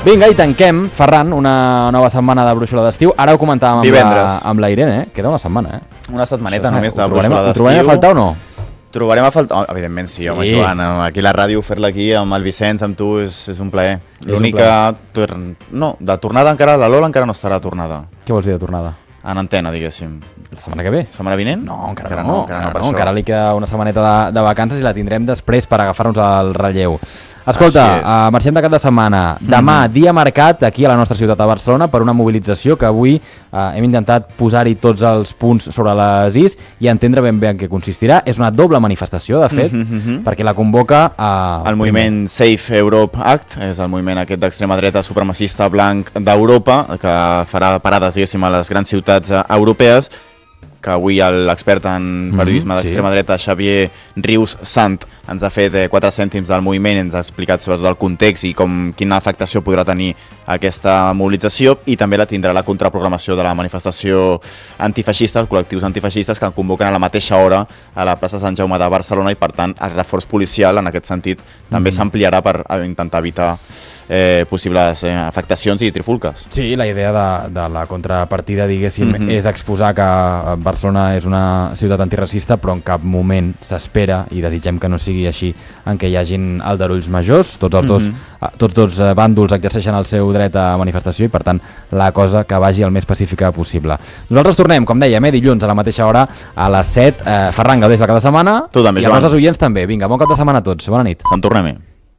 Vinga, i tanquem, Ferran, una nova setmana de brúixola d'estiu. Ara ho comentàvem amb la Irene, Queda una setmana, Una setmaneta només de brúixola d'estiu. Ho trobarem a faltar o no? Trobarem a faltar... Evidentment sí, home, Joan. Aquí a la ràdio, fer-la aquí amb el Vicenç, amb tu, és un plaer. L'única... No, de tornada encara, la Lola encara no estarà tornada. Què vols dir de tornada? En antena, diguéssim. La setmana que ve? Setmana vinent? No, encara no. Encara li queda una setmaneta de vacances i la tindrem després per agafar-nos el relleu. Escolta, marxem de cap de setmana. Demà, dia marcat aquí a la nostra ciutat de Barcelona per una mobilització que avui hem intentat posar-hi tots els punts sobre les is i entendre ben bé en què consistirà. És una doble manifestació, de fet, perquè la convoca el moviment Safe Europe Act, és el moviment aquest d'extrema dreta supremacista blanc d'Europa, que farà parades, diguéssim, a les grans ciutats europees, que avui l'expert en periodisme d'extrema dreta, Xavier Rius Sant, ens ha fet 4 cèntims del moviment, ens ha explicat sobretot el context i quina afectació podrà tenir aquesta mobilització, i també la tindrà la contraprogramació de la manifestació antifeixista, els col·lectius antifeixistes que convoquen a la mateixa hora a la plaça Sant Jaume de Barcelona, i per tant el reforç policial en aquest sentit també s'ampliarà per intentar evitar possibles afectacions i trifulques. Sí, la idea de la contrapartida, diguéssim, és exposar que Barcelona és una ciutat antiracista, però en cap moment s'espera, i desitgem que no sigui així, en què hi hagin aldarulls majors. Tots dos bàndols exerceixen el seu dret a manifestació i, per tant, la cosa que vagi el més pacífica possible. Nosaltres tornem, com dèiem, dilluns a la mateixa hora, a les 7. Ferran, gaudeix la cap de setmana. Tu també, Joan. I els nostres oients també. Vinga, bon cap de setmana a tots. Bona nit. Se'n tornem.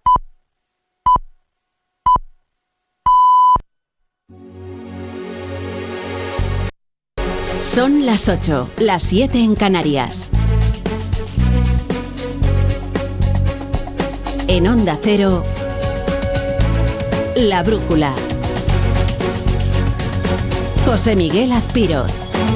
Son las 8, las 7 en Canarias. En Onda Cero, La Brújula. José Miguel Azpiroz.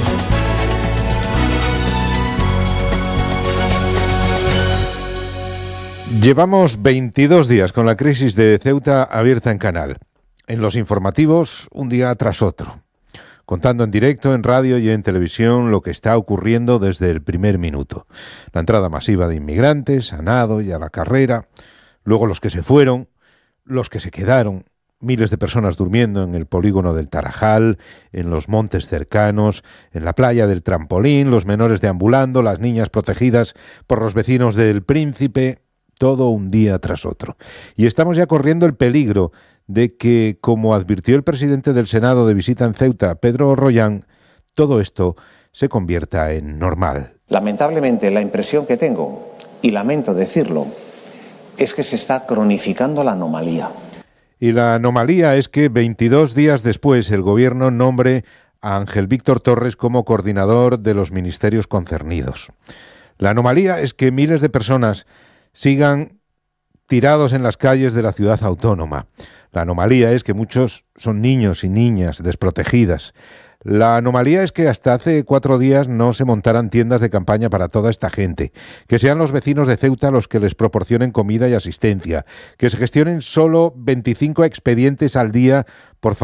Llevamos 22 días con la crisis de Ceuta abierta en Canal. En los informativos, un día tras otro, contando en directo, en radio y en televisión lo que está ocurriendo desde el primer minuto. La entrada masiva de inmigrantes a nado y a la carrera, luego los que se fueron, los que se quedaron, miles de personas durmiendo en el polígono del Tarajal, en los montes cercanos, en la playa del Trampolín, los menores deambulando, las niñas protegidas por los vecinos del Príncipe, todo un día tras otro. Y estamos ya corriendo el peligro de que, como advirtió el presidente del Senado de visita en Ceuta, Pedro Rollán, todo esto se convierta en normal. Lamentablemente, la impresión que tengo, y lamento decirlo, es que se está cronificando la anomalía. Y la anomalía es que 22 días después el gobierno nombre a Ángel Víctor Torres como coordinador de los ministerios concernidos. La anomalía es que miles de personas sigan tirados en las calles de la ciudad autónoma. La anomalía es que muchos son niños y niñas desprotegidas. La anomalía es que hasta hace 4 días no se montaran tiendas de campaña para toda esta gente, que sean los vecinos de Ceuta los que les proporcionen comida y asistencia, que se gestionen solo 25 expedientes al día por